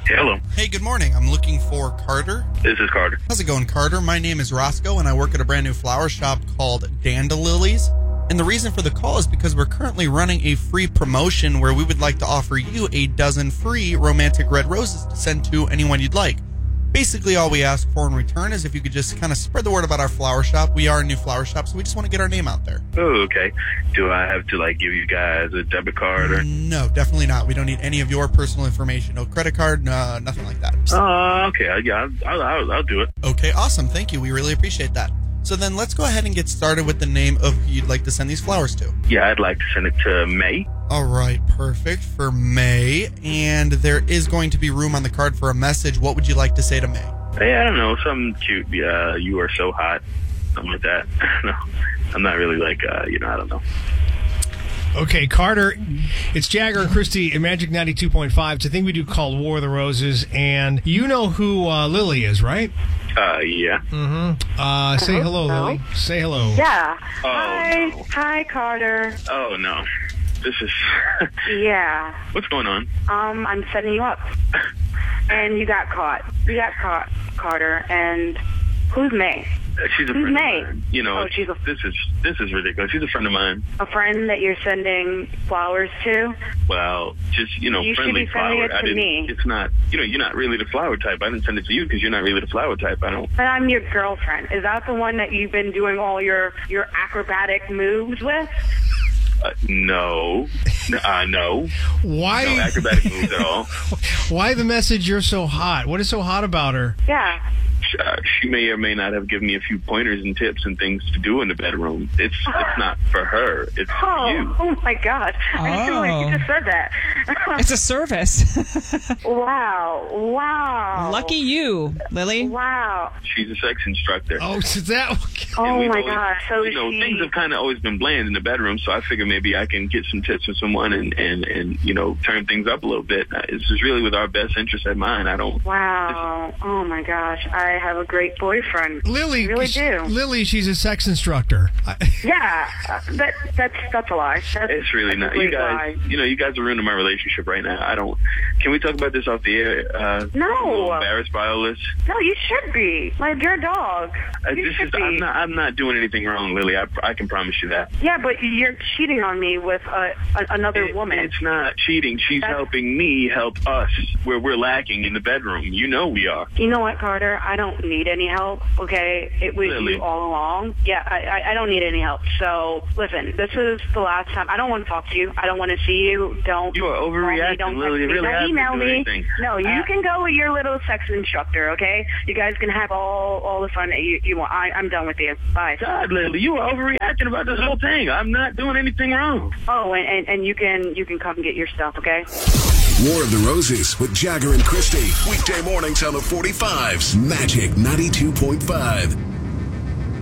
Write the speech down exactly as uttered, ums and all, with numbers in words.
Hello. Hey, good morning. I'm looking for Carter. This is Carter. How's it going, Carter? My name is Roscoe, and I work at a brand new flower shop called Dandalilies. And the reason for the call is because we're currently running a free promotion where we would like to offer you a dozen free romantic red roses to send to anyone you'd like. Basically, all we ask for in return is if you could just kind of spread the word about our flower shop. We are a new flower shop, so we just want to get our name out there. Oh, okay. Do I have to, like, give you guys a debit card? or? No, definitely not. We don't need any of your personal information. No credit card, no, nothing like that. Oh, uh, okay. Yeah, I'll, I'll, I'll do it. Okay, awesome. Thank you. We really appreciate that. So then let's go ahead and get started with the name of who you'd like to send these flowers to. Yeah, I'd like to send it to May. All right, perfect, for May. And there is going to be room on the card for a message. What would you like to say to May? Hey, I don't know, something cute. Yeah, you are so hot. Something like that. No, I'm not really like, uh, you know, I don't know. Okay, Carter, it's Jagger and Christy in Magic ninety-two point five. It's a thing we do called War of the Roses, and you know who uh, Lily is, right? Uh, yeah. Mm-hmm. Uh, say hello, so. Lily. Say hello. Yeah. Oh, Hi. no. Hi, Carter. Oh, no. This is... Yeah. What's going on? Um, I'm setting you up. And you got caught. You got caught, Carter. And who's May? She's a Who's friend May? of mine. You know, Oh, she's a- this is this is ridiculous. She's a friend of mine. A friend that you're sending flowers to? Well, just, you know, You should friendly be sending flower. it to I didn't, me. It's not, you know, you're not really the flower type. I didn't send it to you because you're not really the flower type. I don't. But I'm your girlfriend. Is that the one that you've been doing all your, your acrobatic moves with? Uh, no. Uh, no. Why? No acrobatic moves at all. Why the message you're so hot? What is so hot about her? Yeah. Uh, she may or may not have given me a few pointers and tips and things to do in the bedroom. It's it's not for her. It's Oh, for you. oh my God. I feel like you just said that. It's a service. Wow. Wow. Lucky you, Lily. Wow. She's a sex instructor. Oh, is that? And Oh we've my always- gosh. So you know, she... things have kind of always been bland in the bedroom, so I figure maybe I can get some tips from someone and, and, and you know, turn things up a little bit. Uh, This is really with our best interest at mind. I don't... Wow. Oh my gosh. I have a great boyfriend. Lily, I really sh- do. Lily, she's a sex instructor. I, Yeah. uh, That that's that's a lie. That's, It's really that's not. a You complete guys, lie. you know, you guys are ruining my relationship right now. I don't... Can we talk about this off the air? Uh, No. I'm a little embarrassed by all this. No, you should be. Like, you're a dog. Uh, You this should is, be. I'm not. I'm not doing anything wrong, Lily. I, I can promise you that. Yeah, but you're cheating on me with uh, a, another It- woman. It's not cheating. She's That's- helping me help us where we're lacking in the bedroom. You know we are. You know what, Carter? I don't need any help, okay? It was Really? you all along. Yeah, I, I, I don't need any help. So, listen, this is the last time. I don't want to talk to you. I don't want to see you. Don't. You are call me, overreacting, don't Lily. text It me, really don't hasn't email been me. doing anything. No, you Uh, can go with your little sex instructor, okay? You guys can have all, all the fun that you, you want. I, I'm done with you. Bye. God, Lily, you are overreacting about this whole thing. I'm not doing anything wrong. Oh, and, and, and you can you can come get your stuff, okay? War of the Roses with Jagger and Christy. Weekday mornings on the forty-fives. Magic ninety-two point five.